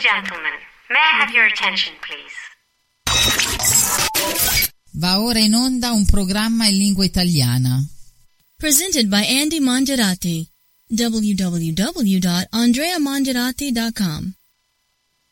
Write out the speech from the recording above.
gentlemen, may I have your attention, please? Va ora in onda un programma in lingua italiana. Presented by Andy Mongerati. www.andreamongerati.com